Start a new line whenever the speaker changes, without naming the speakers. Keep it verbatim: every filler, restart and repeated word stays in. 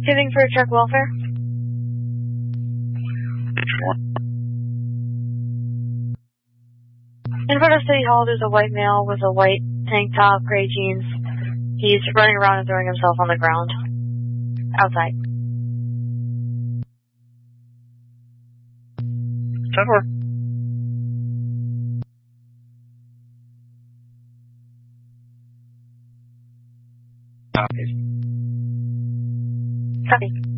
Giving for truck welfare. In front of City Hall, there's a white male with a white tank top, gray jeans. He's running around and throwing himself on the ground. Outside.
ten four.
Copies.
Copy.